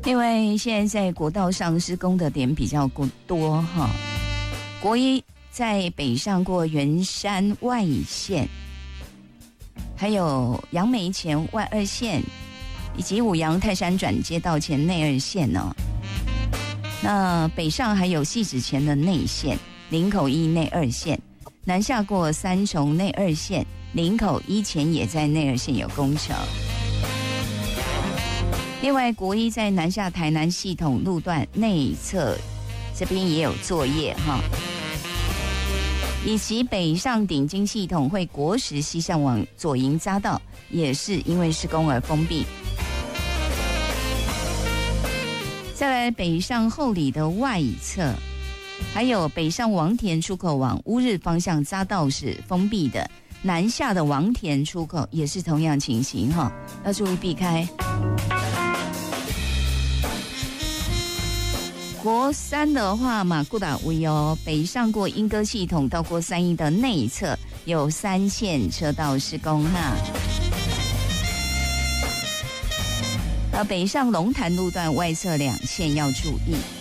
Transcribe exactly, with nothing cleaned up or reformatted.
因为现在在国道上施工的点比较多哈，国一在北上过圆山外线，还有杨梅前外二线，以及五杨泰山转接道前内二线呢、哦。那北上还有汐止前的内线，林口一内二线，南下过三重内二线，林口一前也在内二线有工程。另外，国一在南下台南系统路段内侧这边也有作业哈，以及北上顶金系统会国十西向往左营匝道也是因为施工而封闭。再来，北上后里的外侧，还有北上王田出口往乌日方向匝道是封闭的，南下的王田出口也是同样情形哈，要注意避开。国三的话，马固达威哦，北上过莺歌系统到过三义的内侧有三线车道施工哈。而北上龙潭路段外侧两线要注意。